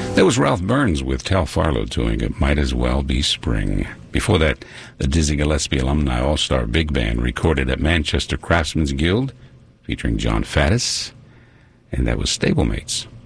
That was Ralph Burns with Tal Farlow doing It Might As Well Be Spring. Before that, the Dizzy Gillespie Alumni All-Star Big Band recorded at Manchester Craftsmen's Guild, featuring John Faddis, and that was Stablemates.